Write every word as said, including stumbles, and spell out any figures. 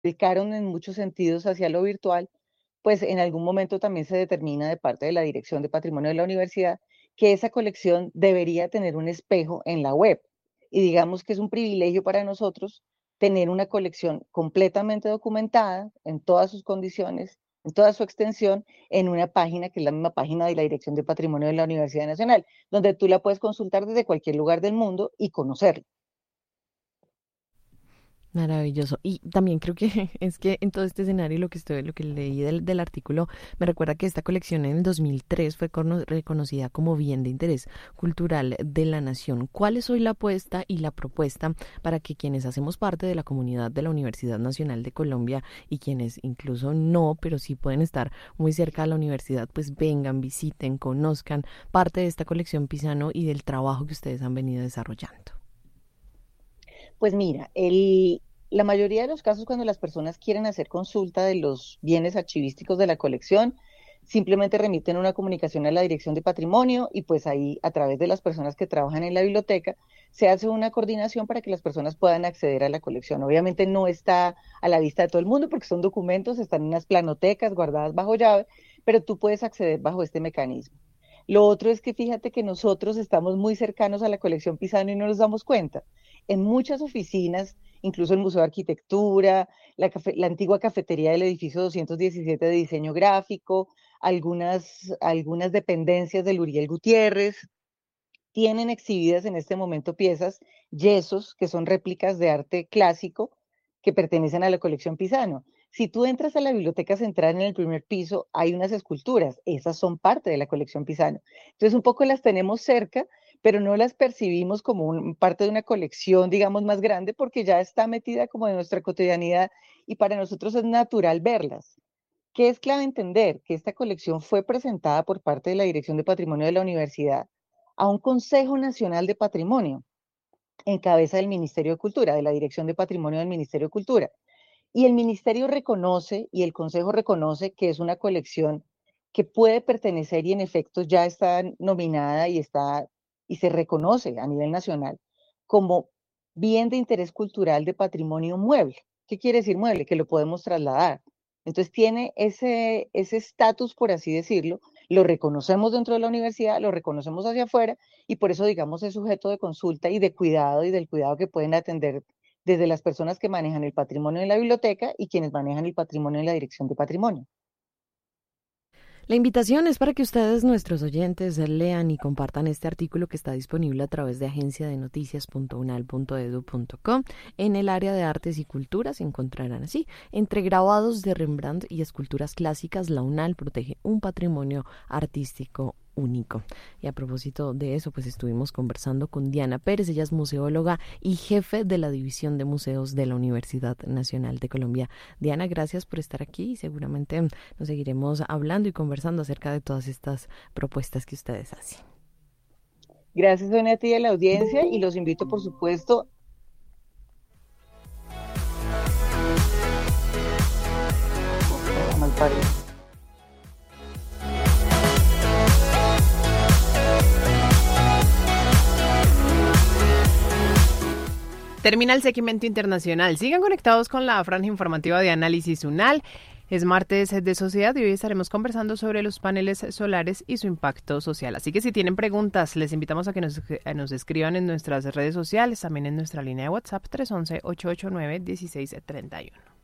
volcaron en muchos sentidos hacia lo virtual, pues en algún momento también se determina de parte de la Dirección de Patrimonio de la universidad que esa colección debería tener un espejo en la web. Y digamos que es un privilegio para nosotros tener una colección completamente documentada en todas sus condiciones, en toda su extensión, en una página que es la misma página de la Dirección de Patrimonio de la Universidad Nacional, donde tú la puedes consultar desde cualquier lugar del mundo y conocerla. Maravilloso. Y también creo que es que en todo este escenario lo que estoy, lo que leí del, del artículo me recuerda que esta colección en el dos mil tres fue cono- reconocida como bien de interés cultural de la nación. ¿Cuál es hoy la apuesta y la propuesta para que quienes hacemos parte de la comunidad de la Universidad Nacional de Colombia y quienes incluso no, pero sí pueden estar muy cerca de la universidad, pues vengan, visiten, conozcan parte de esta colección Pisano y del trabajo que ustedes han venido desarrollando? Pues mira, el, la mayoría de los casos cuando las personas quieren hacer consulta de los bienes archivísticos de la colección, simplemente remiten una comunicación a la Dirección de Patrimonio y pues ahí a través de las personas que trabajan en la biblioteca se hace una coordinación para que las personas puedan acceder a la colección. Obviamente no está a la vista de todo el mundo porque son documentos, están en unas planotecas guardadas bajo llave, pero tú puedes acceder bajo este mecanismo. Lo otro es que fíjate que nosotros estamos muy cercanos a la colección Pisano y no nos damos cuenta. En muchas oficinas, incluso el Museo de Arquitectura, la, cafe, la antigua cafetería del edificio doscientos diecisiete de diseño gráfico, algunas, algunas dependencias del Uriel Gutiérrez, tienen exhibidas en este momento piezas, yesos, que son réplicas de arte clásico que pertenecen a la colección Pisano. Si tú entras a la biblioteca central en el primer piso, hay unas esculturas, esas son parte de la colección Pisano. Entonces, un poco las tenemos cerca, pero no las percibimos como un, parte de una colección, digamos, más grande, porque ya está metida como en nuestra cotidianidad y para nosotros es natural verlas. ¿Qué es clave entender? Que esta colección fue presentada por parte de la Dirección de Patrimonio de la Universidad a un Consejo Nacional de Patrimonio, en cabeza del Ministerio de Cultura, de la Dirección de Patrimonio del Ministerio de Cultura. Y el Ministerio reconoce y el Consejo reconoce que es una colección que puede pertenecer y en efecto ya está nominada y, está, y se reconoce a nivel nacional como bien de interés cultural de patrimonio mueble. ¿Qué quiere decir mueble? Que lo podemos trasladar. Entonces tiene ese ese estatus, por así decirlo, lo reconocemos dentro de la universidad, lo reconocemos hacia afuera y por eso, digamos, es sujeto de consulta y de cuidado y del cuidado que pueden atender desde las personas que manejan el patrimonio en la biblioteca y quienes manejan el patrimonio en la dirección de patrimonio. La invitación es para que ustedes, nuestros oyentes, lean y compartan este artículo que está disponible a través de agencia de noticias punto unal punto edu punto co. En el área de artes y culturas encontrarán así, entre grabados de Rembrandt y esculturas clásicas, la UNAL protege un patrimonio artístico único. Y a propósito de eso, pues estuvimos conversando con Diana Pérez, ella es museóloga y jefe de la División de Museos de la Universidad Nacional de Colombia. Diana, gracias por estar aquí y seguramente nos seguiremos hablando y conversando acerca de todas estas propuestas que ustedes hacen. Gracias, Sonia, a ti y a la audiencia y los invito, por supuesto, mal parece. Termina el segmento internacional. Sigan conectados con la franja informativa de Análisis UNAL. Es martes de sociedad y hoy estaremos conversando sobre los paneles solares y su impacto social. Así que si tienen preguntas, les invitamos a que nos, a nos escriban en nuestras redes sociales, también en nuestra línea de WhatsApp tres uno uno, ocho ocho nueve, uno seis tres uno.